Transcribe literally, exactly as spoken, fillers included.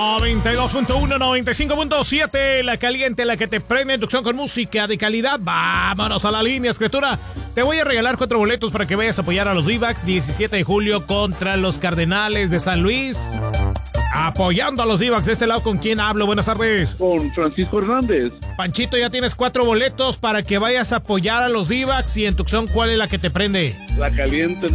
noventa y dos punto uno, noventa y cinco punto siete, la caliente, la que te prende, inducción con música de calidad. Vámonos a la línea, escritura. Te voy a regalar cuatro boletos para que vayas a apoyar a los D-backs diecisiete de julio contra los Cardenales de San Luis. Apoyando a los D-backs de este lado, ¿con quién hablo? Buenas tardes. Con Francisco Hernández. Panchito, ya tienes cuatro boletos para que vayas a apoyar a los D-backs y en Tucson, ¿cuál es la que te prende? La caliente.